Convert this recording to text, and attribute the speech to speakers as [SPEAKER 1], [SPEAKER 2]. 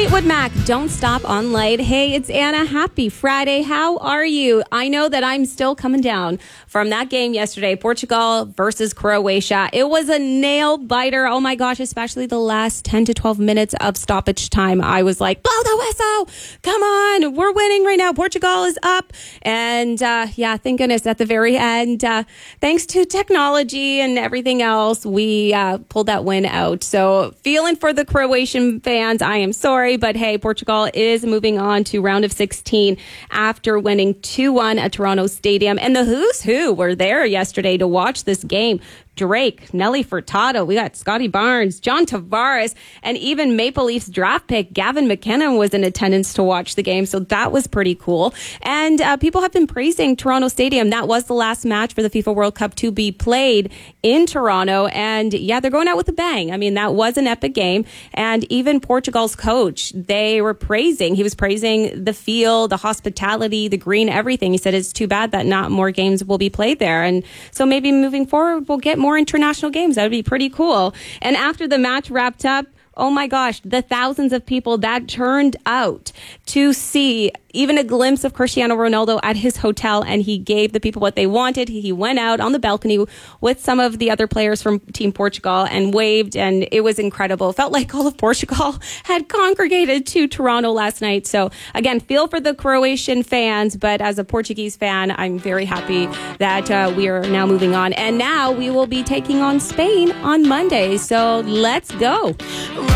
[SPEAKER 1] Fleetwood Mac, Don't Stop on Light. Hey, it's Anna. Happy Friday. How are you? I know that I'm still coming down from that game yesterday, Portugal versus Croatia. It was a nail biter. Oh my gosh, especially the last 10 to 12 minutes of stoppage time. I was like, blow the whistle. Come on. We're winning right now. Portugal is up. And thank goodness at the very end, thanks to technology and everything else, we pulled that win out. So feeling for the Croatian fans. I am sorry, but hey, Portugal is moving on to round of 16 after winning 2-1 at Toronto Stadium. And the who's who were there yesterday to watch this game. Drake, Nelly Furtado, we got Scotty Barnes, John Tavares, and even Maple Leafs draft pick Gavin McKinnon was in attendance to watch the game. So that was pretty cool. And people have been praising Toronto Stadium. That was the last match for the FIFA World Cup to be played in Toronto. And yeah, they're going out with a bang. I mean, that was an epic game. And even Portugal's coach, he was praising the field, the hospitality, the green, everything. He said it's too bad that not more games will be played there. And so maybe moving forward, we'll get more international games. That would be pretty cool. And after the match wrapped up, oh my gosh, the thousands of people that turned out to see even a glimpse of Cristiano Ronaldo at his hotel, and he gave the people what they wanted. He went out on the balcony with some of the other players from Team Portugal and waved, and it was incredible. It felt like all of Portugal had congregated to Toronto last night. So again, feel for the Croatian fans, but as a Portuguese fan, I'm very happy that we are now moving on. And now we will be taking on Spain on Monday. So let's go.